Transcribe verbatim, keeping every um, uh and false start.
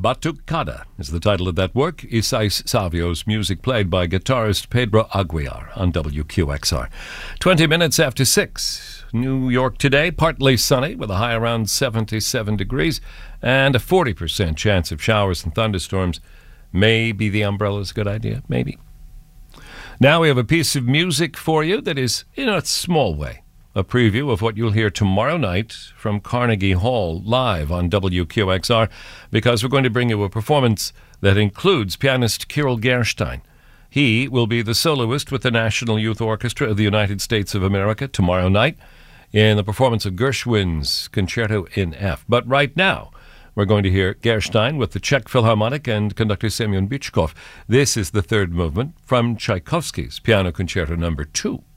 Batucada is the title of that work. Isais Savio's music played by guitarist Pedro Aguiar on W Q X R. Twenty minutes after six. New York today, partly sunny with a high around seventy-seven degrees and a forty percent chance of showers and thunderstorms. Maybe the umbrella's a good idea, maybe. Now we have a piece of music for you that is, in a small way, a preview of what you'll hear tomorrow night from Carnegie Hall live on W Q X R, because we're going to bring you a performance that includes pianist Kirill Gerstein. He will be the soloist with the National Youth Orchestra of the United States of America tomorrow night in the performance of Gershwin's Concerto in F. But right now, we're going to hear Gerstein with the Czech Philharmonic and conductor Semyon Bychkov. This is the third movement from Tchaikovsky's Piano Concerto Number Two.